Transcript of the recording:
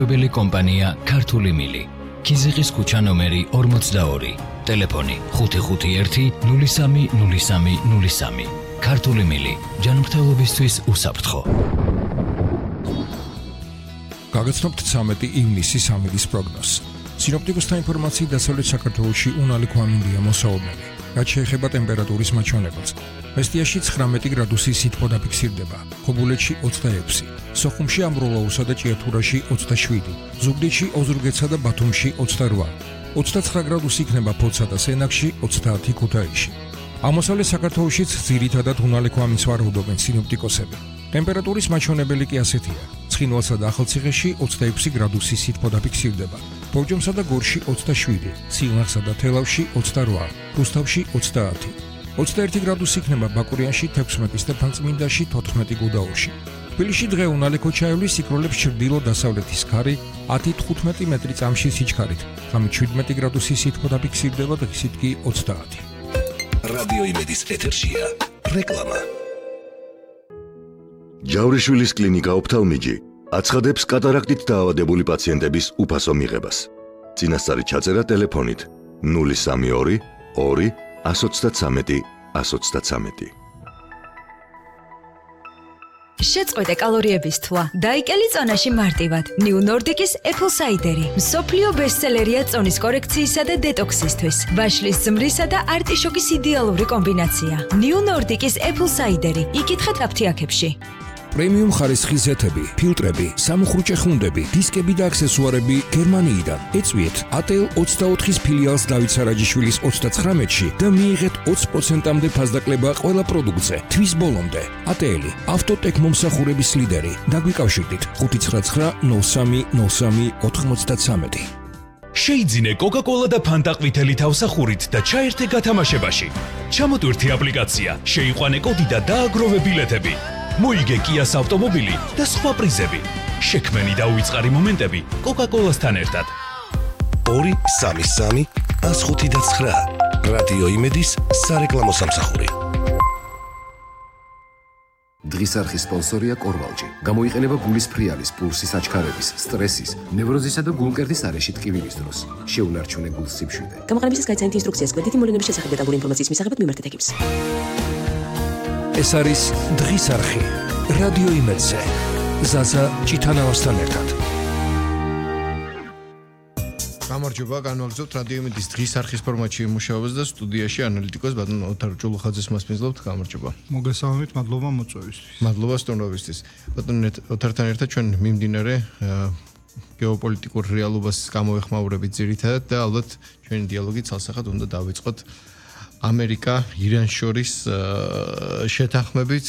Ებელი კომპანია ქართული მილი. ქიზიყის ქუჩა ნომერი 42. ტელეფონი 551 030303. ქართული მილი. ჯანმრთელობისთვის უსაფრთხო. გაგაცნობთ 13 ივნისის ამილის პროგნოზს. სინოპტიკოსთა ინფორმაციით დასავლეთ საქართველოში უნალი ქვამინდია მოსაობნელი. რაც შეეხება ტემპერატურის მაჩვენებელს. მესტიაში 19 გრადუსი სითბო დაფიქსირდება, ხობულეთში 26, სოხუმში, ამბროლაურსა და ჭიათურაში 27, ზუგდიდში, ოზურგეთსა და ბათუმში 28, 29 გრადუსი იქნება ფოთსა და სენაკში, 30 ქუთაისში. აღმოსავლეთ საქართველოშიც ძირითადად უნალი ქვამინდს ვარაუდობენ სინოპტიკოსები. ტემპერატურის მაჩვენებელი კი ასეთია: ცხინვალსა და ახალციხეში 26 გრადუსი სითბო დაფიქსირდება, ბორჯომსა და გორში 27, სილნახსა და თელავში 28, რუსთავში 30, 21 გრადუსი იქნება ბაკურიანში, 16 სტეფანწმინდაში, 14 გუდაურში. თბილისში დღე უნალი ქოჩაევლის სიკროლებს ჩრდილო-დასავლეთის ქარი 10-15 მეტრი წამში სიჩქარით, ღამით 17 გრადუსი სითბო დაფიქსირდება და ისიც კი 30. რადიო იმედის ეთერშია რეკლამა. ჯავრიშვილის კლინიკა ოფთალმიჯი აცხადებს კატარაქტით დაავადებული პაციენტების უფასო მიღებას. წინასწარი ჩაწერა ტელეფონით 032 2 133 133. შეწყვეტე კალორიების თვა. დაიკელი წონაში მარტივად. New Nordic-ის Apple Cider-ი. მსოფლიო ბესტსელერია წონის კორექციისა და დეტოქსისთვის. ვაშლის ზმრისა და არტიშოკის იდეალური კომბინაცია. New Nordic-ის Apple Cider-ი. იკითხეთ აფთიაქებში. პრემიუმ ხარისხის ზეთები, ფილტრები, სამუხრუჭე ხუნდები, დისკები და აქსესუარები გერმანიიდან. ეწვიეთ ATL 24-ის ფილიალს დავით სარაჯიშვილის 39-ში და მიიღეთ 20%-მდე ფასდაკლება ყველა პროდუქტზე. თვის ბოლომდე. ATL ავტოტექ მომსახურების ლიდერი. დაგვიკავშირდით 599 03 03 93. შეიძინე კოკა-კოლა და ფანტა ყვითელი თავსახურით და ჩაერთე გათამაშებაში. ჩამოტვირთი აპლიკაცია, შეიყვანე კოდი და დააგროვე ბილეთები. მოიგე კიას ავტომობილი და სხვა პრიზები. შექმენი და უიწყარი მომენტები კოკა-კოლასთან ერთად. 233 105 რადიო იმედის სარეკლამო სამსახური. დღის არხის სპონსორია კორვალჯი. გამოიყენება გულის ფრიალის, პულსის აჩქარების, სტრესის, ნევროზისა და გულმკერდის არეში ტკივილის დროს. შეუნარჩუნე გულს სიმშვიდე. გამოყენებისას გაიცანეთ ინსტრუქციას კვედითი მოვლენების შესახებ დეტალური ინფორმაციის მისაღებად მიმართეთ ეკიპს. ეს არის დღის არხი რადიო იმედზე. ზაზა ჭითანავასთან ერთად. გამარჯობა, განვაგრძობთ რადიო იმედის დღის არხის ფორმატში მუშაობას და სტუდიაში ანალიტიკოს ბატონ ოთარ ჭულუხაძეს მასპინძლობთ. გამარჯობა. მოგესალმებით, მადლობა მოწვევისთვის. მადლობა სტუმრობისთვის. ბატონ ოთართან ერთად ჩვენ მიმდინარე გეოპოლიტიკურ რეალობას გამოვეხმაურებით ძირითადად და ალბათ ჩვენი დიალოგი ცალსახად უნდა დავიწყოთ ამერიკა ირანს შორის შეთანხმებით